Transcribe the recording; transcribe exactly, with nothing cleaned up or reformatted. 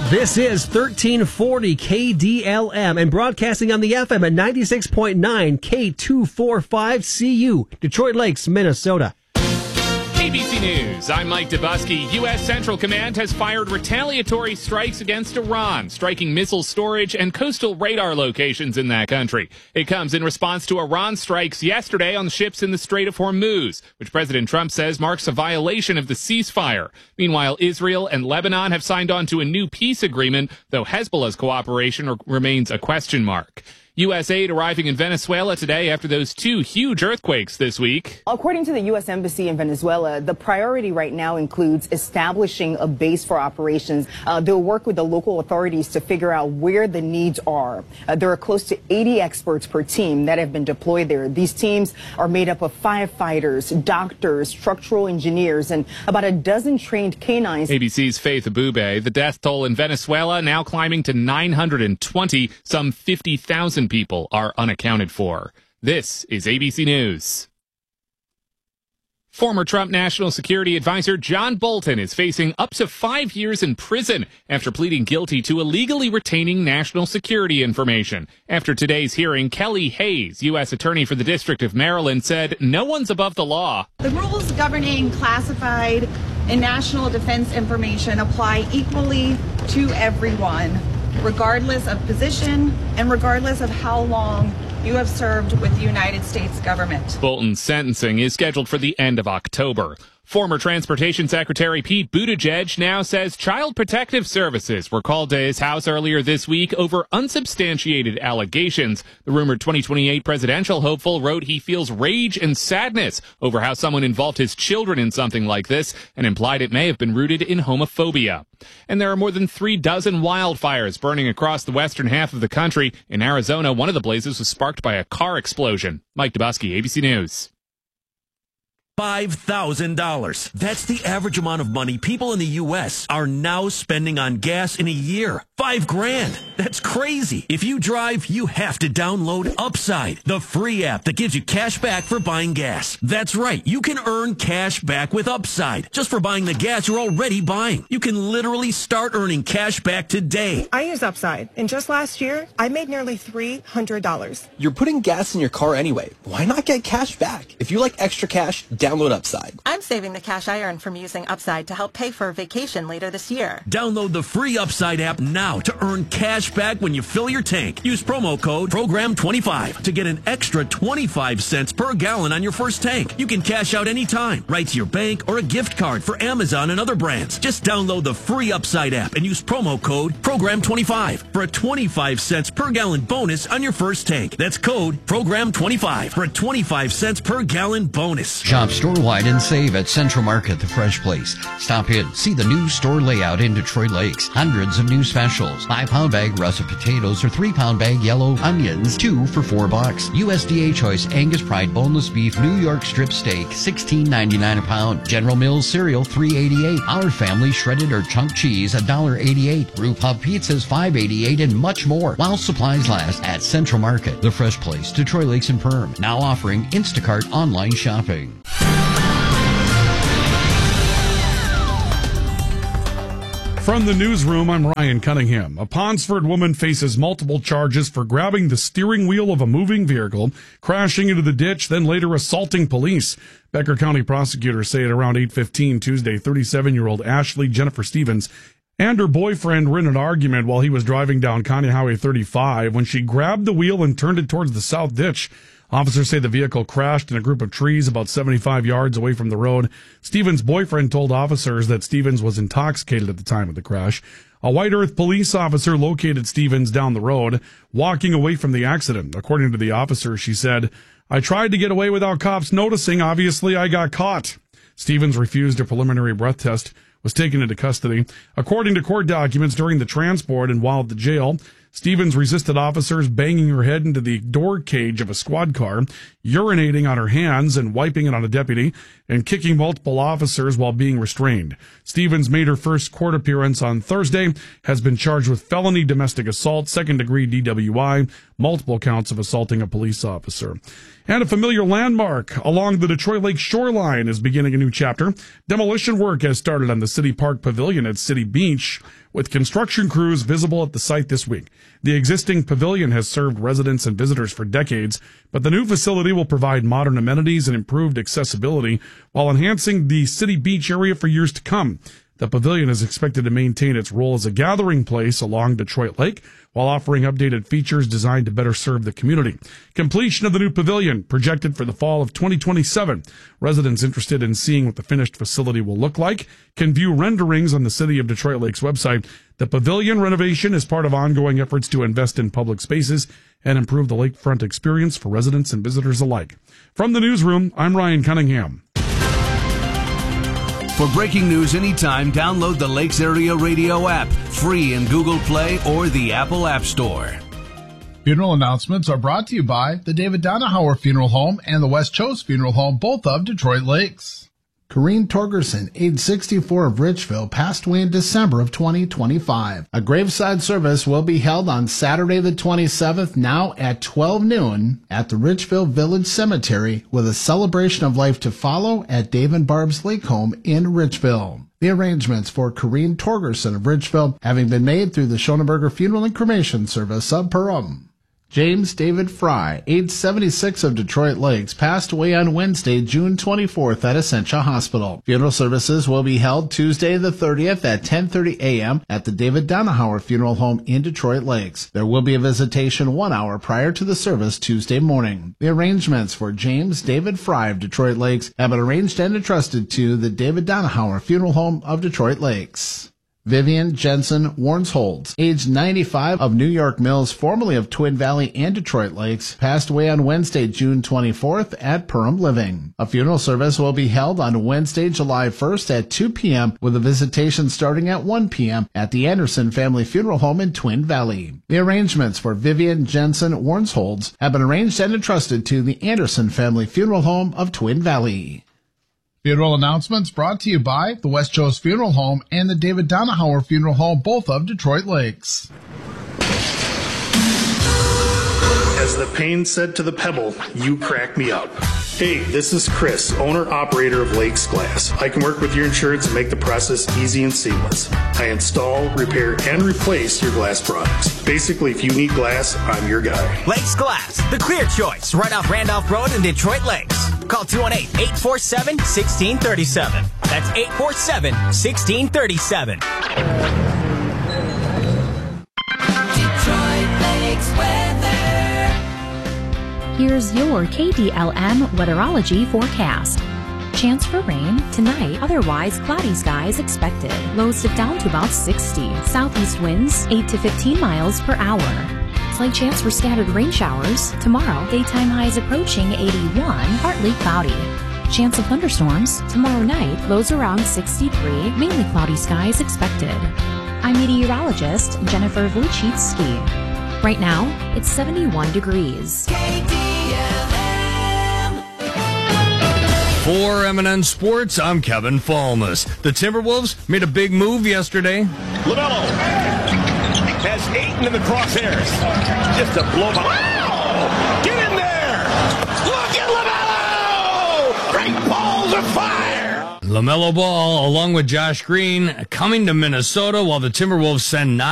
This is thirteen forty K D L M and broadcasting on the F M at ninety-six point nine K two forty-five C U, Detroit Lakes, Minnesota. A B C News, I'm Mike Dubusky. U S. Central Command has fired retaliatory strikes against Iran, striking missile storage and coastal radar locations in that country. It comes in response to Iran strikes yesterday on ships in the Strait of Hormuz, which President Trump says marks a violation of the ceasefire. Meanwhile, Israel and Lebanon have signed on to a new peace agreement, though Hezbollah's cooperation r- remains a question mark. U S aid arriving in Venezuela today after those two huge earthquakes this week. According to the U S Embassy in Venezuela, the priority right now includes establishing a base for operations. Uh, they'll work with the local authorities to figure out where the needs are. Uh, there are close to eighty experts per team that have been deployed there. These teams are made up of firefighters, doctors, structural engineers, and about a dozen trained canines. A B C's Faith Abube. The death toll in Venezuela now climbing to nine hundred twenty. Some fifty thousand people are unaccounted for. This is A B C News. Former Trump National Security Advisor John Bolton is facing up to five years in prison after pleading guilty to illegally retaining national security information. After today's hearing, Kelly Hayes, U S Attorney for the District of Maryland, said no one's above the law. The rules governing classified and national defense information apply equally to everyone, regardless of position and regardless of how long you have served with the United States government. Bolton's sentencing is scheduled for the end of October. Former Transportation Secretary Pete Buttigieg now says Child Protective Services were called to his house earlier this week over unsubstantiated allegations. The rumored twenty twenty-eight presidential hopeful wrote he feels rage and sadness over how someone involved his children in something like this and implied it may have been rooted in homophobia. And there are more than three dozen wildfires burning across the western half of the country. In Arizona, one of the blazes was sparked by a car explosion. Mike Dubusky, A B C News. five thousand dollars. That's the average amount of money people in the U S are now spending on gas in a year. Five grand. That's crazy. If you drive, you have to download Upside, the free app that gives you cash back for buying gas. That's right. You can earn cash back with Upside just for buying the gas you're already buying. You can literally start earning cash back today. I use Upside, and just last year, I made nearly three hundred dollars. You're putting gas in your car anyway. Why not get cash back? If you like extra cash, download Upside. I'm saving the cash I earn from using Upside to help pay for a vacation later this year. Download the free Upside app now to earn cash back when you fill your tank. Use promo code program twenty-five to get an extra twenty-five cents per gallon on your first tank. You can cash out anytime, right to your bank or a gift card for Amazon and other brands. Just download the free Upside app and use promo code program twenty-five for a twenty-five cents per gallon bonus on your first tank. That's code program twenty-five for a twenty-five cents per gallon bonus. Shop store-wide and save at Central Market, the Fresh Place. Stop in, see the new store layout in Detroit Lakes. Hundreds of new specials. Five-pound bag russet potatoes or three-pound bag yellow onions, two for four bucks. U S D A Choice Angus Pride boneless beef New York strip steak, sixteen ninety-nine a pound. General Mills cereal, three eighty-eight. Our Family shredded or chunk cheese, one dollar eighty-eight. Brew Pub pizzas, five eighty-eight, and much more. While supplies last at Central Market, the Fresh Place, Detroit Lakes and Perm. Now offering Instacart online shopping. From the newsroom, I'm Ryan Cunningham. A Ponsford woman faces multiple charges for grabbing the steering wheel of a moving vehicle, crashing into the ditch, then later assaulting police. Becker County prosecutors say at around eight fifteen Tuesday, thirty-seven-year-old Ashley Jennifer Stevens and her boyfriend were in an argument while he was driving down County Highway thirty-five when she grabbed the wheel and turned it towards the south ditch. Officers say the vehicle crashed in a group of trees about seventy-five yards away from the road. Stevens' boyfriend told officers that Stevens was intoxicated at the time of the crash. A White Earth police officer located Stevens down the road, walking away from the accident. According to the officer, she said, "I tried to get away without cops noticing. Obviously, I got caught." Stevens refused a preliminary breath test, was taken into custody. According to court documents, during the transport and while at the jail, Stevens resisted officers, banging her head into the door cage of a squad car, urinating on her hands and wiping it on a deputy, and kicking multiple officers while being restrained. Stevens made her first court appearance on Thursday, has been charged with felony domestic assault, second-degree D W I, multiple counts of assaulting a police officer. And a familiar landmark along the Detroit Lake shoreline is beginning a new chapter. Demolition work has started on the City Park Pavilion at City Beach, with construction crews visible at the site this week. The existing pavilion has served residents and visitors for decades, but the new facility will provide modern amenities and improved accessibility while enhancing the city beach area for years to come. The pavilion is expected to maintain its role as a gathering place along Detroit Lake while offering updated features designed to better serve the community. Completion of the new pavilion projected for the fall of twenty twenty-seven. Residents interested in seeing what the finished facility will look like can view renderings on the City of Detroit Lake's website. The pavilion renovation is part of ongoing efforts to invest in public spaces and improve the lakefront experience for residents and visitors alike. From the newsroom, I'm Ryan Cunningham. For breaking news anytime, download the Lakes Area Radio app, free in Google Play or the Apple App Store. Funeral announcements are brought to you by the David Donahauer Funeral Home and the West Chose Funeral Home, both of Detroit Lakes. Corrine Torgerson, age sixty-four, of Richville, passed away in December of twenty twenty-five. A graveside service will be held on Saturday the twenty-seventh, now at twelve noon, at the Richville Village Cemetery, with a celebration of life to follow at Dave and Barb's Lake Home in Richville. The arrangements for Corrine Torgerson of Richville having been made through the Schoenberger Funeral and Cremation Service of Perham. James David Fry, age seventy-six, of Detroit Lakes, passed away on Wednesday, June twenty-fourth at Essentia Hospital. Funeral services will be held Tuesday the thirtieth at ten thirty a.m. at the David Donahauer Funeral Home in Detroit Lakes. There will be a visitation one hour prior to the service Tuesday morning. The arrangements for James David Fry of Detroit Lakes have been arranged and entrusted to the David Donahauer Funeral Home of Detroit Lakes. Vivian Jensen Warnsholtz, age ninety-five, of New York Mills, formerly of Twin Valley and Detroit Lakes, passed away on Wednesday, June twenty-fourth at Perham Living. A funeral service will be held on Wednesday, July first at two p.m. with a visitation starting at one p.m. at the Anderson Family Funeral Home in Twin Valley. The arrangements for Vivian Jensen Warnsholtz have been arranged and entrusted to the Anderson Family Funeral Home of Twin Valley. Funeral announcements brought to you by the West Chose Funeral Home and the David Donahauer Funeral Home, both of Detroit Lakes. As the pain said to the pebble, you crack me up. Hey, this is Chris, owner-operator of Lakes Glass. I can work with your insurance and make the process easy and seamless. I install, repair, and replace your glass products. Basically, if you need glass, I'm your guy. Lakes Glass, the clear choice, right off Randolph Road in Detroit Lakes. Call two one eight, eight four seven, one six three seven. That's eight four seven, one six three seven. Detroit Lakes weather. Here's your K D L M weatherology forecast. Chance for rain tonight, otherwise cloudy skies expected. Lows dip down to about sixty. Southeast winds eight to fifteen miles per hour. Slight chance for scattered rain showers. Tomorrow, daytime highs approaching eighty-one, partly cloudy. Chance of thunderstorms. Tomorrow night, lows around sixty-three, mainly cloudy skies expected. I'm meteorologist Jennifer Wojcicki. Right now, it's seventy-one degrees. K D L M. For M and N Sports, I'm Kevin Falmus. The Timberwolves made a big move yesterday. LaMelo has Ayton in the crosshairs. Just a blow by. Wow! Get in there! Look at LaMelo! Great balls of fire! LaMelo Ball, along with Josh Green, coming to Minnesota while the Timberwolves send nine.